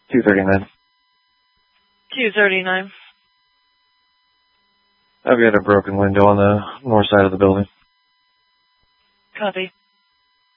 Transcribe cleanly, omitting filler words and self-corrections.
239. 239. I've got a broken window on the north side of the building. Copy.